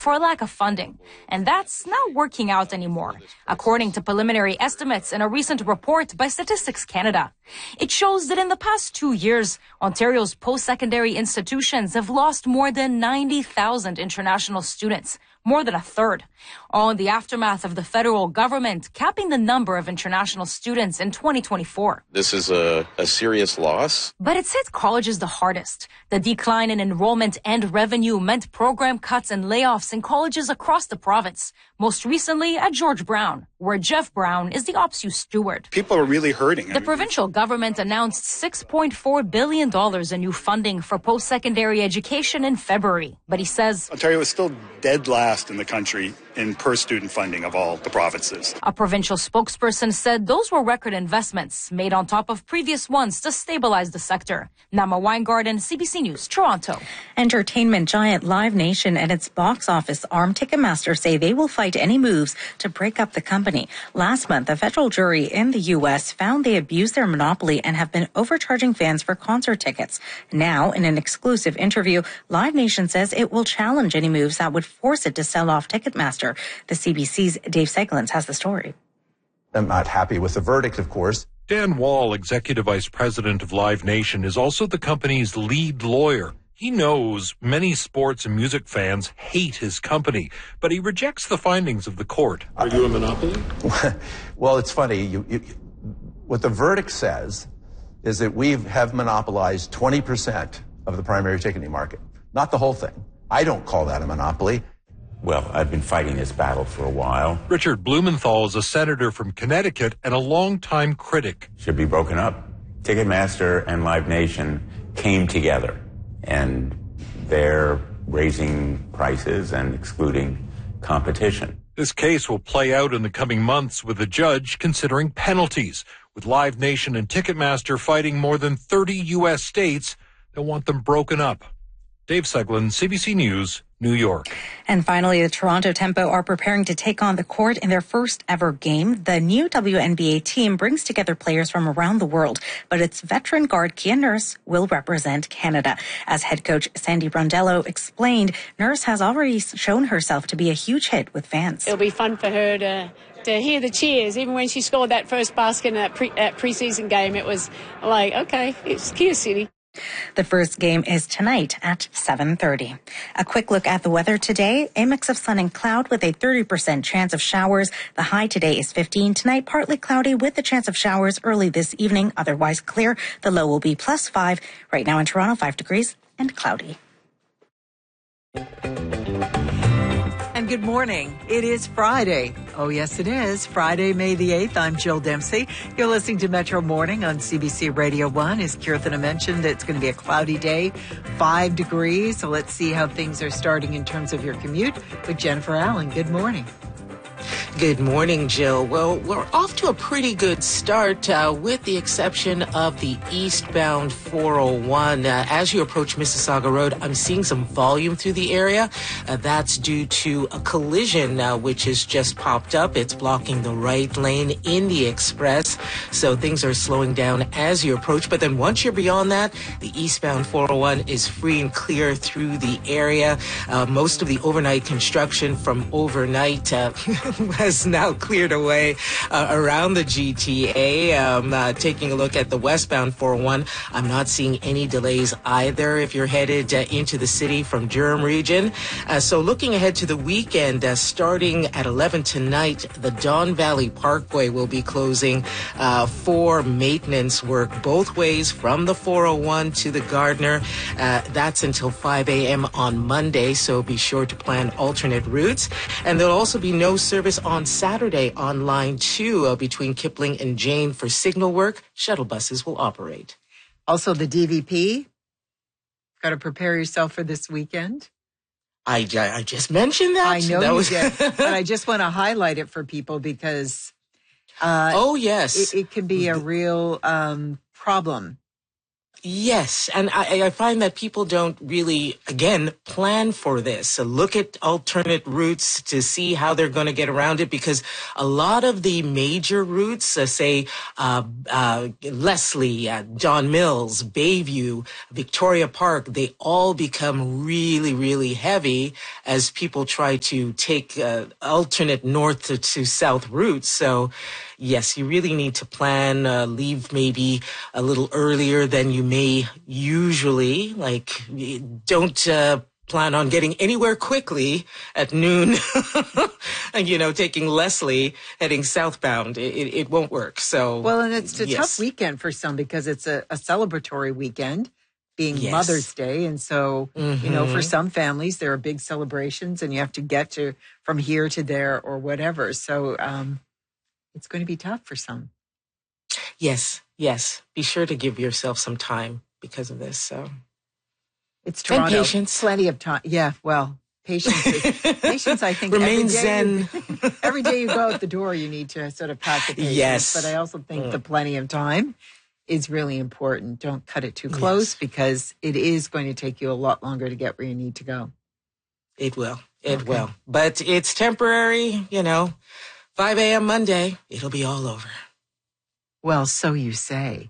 for a lack of funding. And that's not working out anymore, according to preliminary estimates in a recent report by Statistics Canada. It shows that in the past 2 years, Ontario's post-secondary institutions have lost more than 90,000 international students, more than a third, all in the aftermath of the federal government capping the number of international students in 2024. This is a serious loss. But it's hit colleges the hardest. The decline in enrollment and revenue meant program cuts and layoffs in colleges across the province, most recently at George Brown, where Jeff Brown is the OPSU steward. People are really hurting. The provincial government announced $6.4 billion in new funding for post-secondary education in February. But he says Ontario is still dead last in the country in per-student funding of all the provinces. A provincial spokesperson said those were record investments made on top of previous ones to stabilize the sector. Nama Weingarten, CBC News, Toronto. Entertainment giant Live Nation and its box office arm Ticketmaster say they will fight any moves to break up the company. Last month, a federal jury in the U.S. found they abused their monopoly and have been overcharging fans for concert tickets. Now, in an exclusive interview, Live Nation says it will challenge any moves that would force it to sell off Ticketmaster. The CBC's Dave Seglins has the story. I'm not happy with the verdict, of course. Dan Wall, Executive Vice President of Live Nation, is also the company's lead lawyer. He knows many sports and music fans hate his company, but he rejects the findings of the court. Are you a monopoly? Well, it's funny. What the verdict says is that we have monopolized 20% of the primary ticketing market, not the whole thing. I don't call that a monopoly. Well, I've been fighting this battle for a while. Richard Blumenthal is a senator from Connecticut and a longtime critic. Should be broken up. Ticketmaster and Live Nation came together, and they're raising prices and excluding competition. This case will play out in the coming months with the judge considering penalties, with Live Nation and Ticketmaster fighting more than 30 U.S. states that want them broken up. Dave Seglin, CBC News, New York. And finally, the Toronto Tempo are preparing to take on the Court in their first ever game. The new WNBA team brings together players from around the world, but its veteran guard Kia Nurse will represent Canada. As head coach Sandy Brondello explained, Nurse has already shown herself to be a huge hit with fans. It'll be fun for her to hear the cheers. Even when she scored that first basket in that preseason game, it was like, okay, it's Kia City. The first game is tonight at 7:30. A quick look at the weather today. A mix of sun and cloud with a 30% chance of showers. The high today is 15. Tonight, partly cloudy with the chance of showers early this evening. Otherwise clear. The low will be +5. Right now in Toronto, 5 degrees and cloudy. And good morning. It is Friday. Oh, yes, it is. Friday, May the 8th. I'm Jill Dempsey. You're listening to Metro Morning on CBC Radio 1. As Kirthana mentioned, it's going to be a cloudy day, 5 degrees. So let's see how things are starting in terms of your commute with Jennifer Allen. Good morning. Good morning, Jill. Well, we're off to a pretty good start with the exception of the eastbound 401. As you approach Mississauga Road, I'm seeing some volume through the area. That's due to a collision which has just popped up. It's blocking the right lane in the express. So things are slowing down as you approach. But then once you're beyond that, the eastbound 401 is free and clear through the area. Most of the overnight construction from overnight has now cleared away around the GTA. Taking a look at the westbound 401, I'm not seeing any delays either if you're headed into the city from Durham region. So looking ahead to the weekend, starting at 11 tonight, the Don Valley Parkway will be closing for maintenance work both ways from the 401 to the Gardner. That's until 5 a.m. on Monday, so be sure to plan alternate routes. And there'll also be no service on Saturday on line 2 between Kipling and Jane for signal work. Shuttle buses will operate. Also, the DVP. Got to prepare yourself for this weekend. I just mentioned that. I know you did, but I just want to highlight it for people because oh, yes. It can be a real problem. Yes, and I find that people don't really, again, plan for this. So look at alternate routes to see how they're going to get around it, because a lot of the major routes, say Leslie, Don Mills, Bayview, Victoria Park, they all become really, really heavy as people try to take alternate north to south routes. So yes, you really need to plan, leave maybe a little earlier than you may usually. Like, don't plan on getting anywhere quickly at noon and, taking Leslie heading southbound. It won't work. So, well, and it's a tough weekend for some because it's a celebratory weekend, being Mother's Day. And so, for some families, there are big celebrations and you have to get from here to there or whatever. So, it's going to be tough for some. Yes. Be sure to give yourself some time because of this. So it's Toronto. And patience. Plenty of time. Yeah, well, patience, I think, remain zen. Every day you go out the door, you need to sort of practice patience. Yes. But I also think the plenty of time is really important. Don't cut it too close because it is going to take you a lot longer to get where you need to go. It will. It will. But it's temporary, 5 a.m. Monday, it'll be all over. Well, so you say.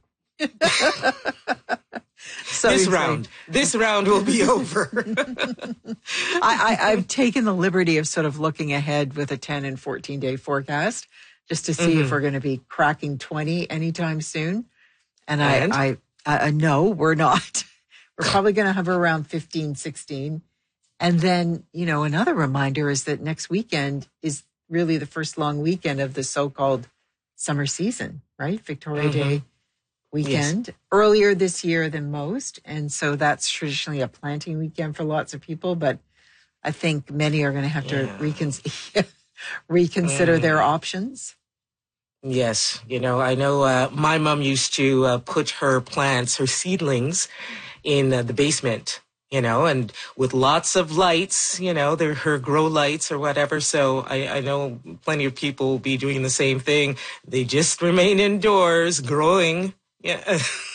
This round will be over. I've taken the liberty of sort of looking ahead with a 10 and 14-day forecast just to see if we're going to be cracking 20 anytime soon. And I no, we're not. We're probably going to hover around 15, 16. And then, another reminder is that next weekend is really the first long weekend of the so-called summer season, right? Victoria Day weekend, earlier this year than most. And so that's traditionally a planting weekend for lots of people. But I think many are going to have to reconsider their options. Yes. I know my mom used to put her plants, her seedlings in the basement. And with lots of lights, they're her grow lights or whatever. So I know plenty of people will be doing the same thing. They just remain indoors, growing. Yeah.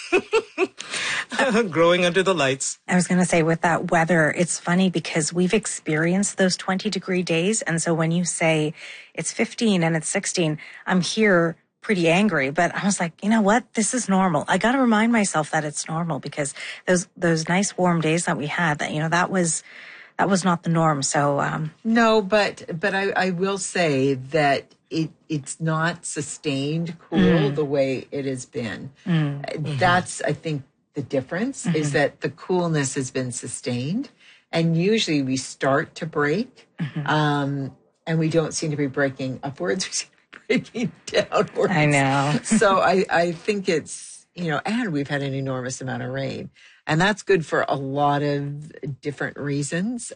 Growing under the lights. I was going to say, with that weather, it's funny because we've experienced those 20-degree days. And so when you say it's 15 and it's 16, I'm here pretty angry, but I was like, you know what? This is normal. I got to remind myself that it's normal because those nice warm days that we had, that was not the norm. So, no, but I will say that it's not sustained cool the way it has been. That's, I think, the difference is that the coolness has been sustained, and usually we start to break, and we don't seem to be breaking upwards. Breaking downwards. I know. So I think it's, and we've had an enormous amount of rain. And that's good for a lot of different reasons.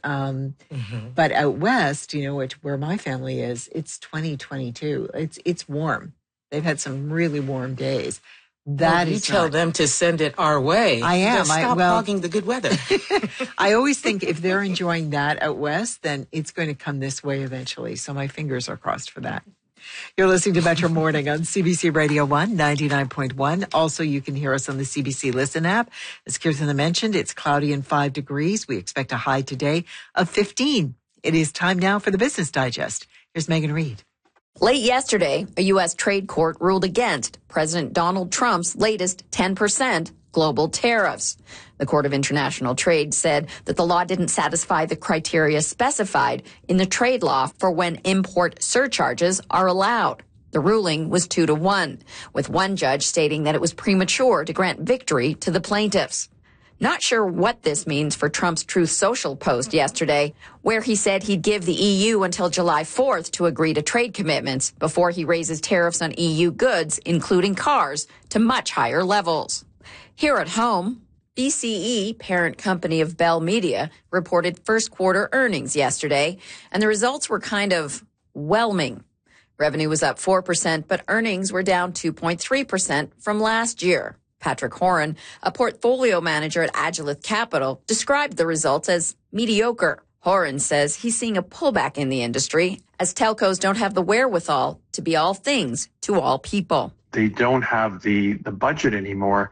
But out west, where my family is, it's 2022. It's warm. They've had some really warm days. You tell them to send it our way. I am. Stop hogging the good weather. I always think if they're enjoying that out west, then it's going to come this way eventually. So my fingers are crossed for that. You're listening to Metro Morning on CBC Radio 1, 99.1. Also, you can hear us on the CBC Listen app. As Kirsten mentioned, it's cloudy and 5 degrees. We expect a high today of 15. It is time now for the Business Digest. Here's Megan Reed. Late yesterday, a U.S. trade court ruled against President Donald Trump's latest 10% global tariffs. The Court of International Trade said that the law didn't satisfy the criteria specified in the trade law for when import surcharges are allowed. The ruling was 2-1, with one judge stating that it was premature to grant victory to the plaintiffs. Not sure what this means for Trump's Truth Social post yesterday, where he said he'd give the EU until July 4th to agree to trade commitments before he raises tariffs on EU goods, including cars, to much higher levels. Here at home, BCE, parent company of Bell Media, reported first quarter earnings yesterday, and the results were kind of whelming. Revenue was up 4%, but earnings were down 2.3% from last year. Patrick Horan, a portfolio manager at Agilith Capital, described the results as mediocre. Horan says he's seeing a pullback in the industry as telcos don't have the wherewithal to be all things to all people. They don't have the budget anymore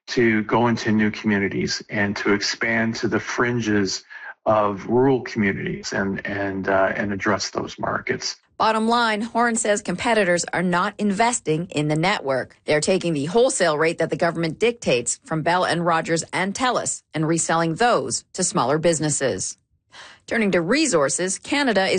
to go into new communities and to expand to the fringes of rural communities and address those markets. Bottom line, Horn says competitors are not investing in the network. They're taking the wholesale rate that the government dictates from Bell and Rogers and TELUS and reselling those to smaller businesses. Turning to resources, Canada is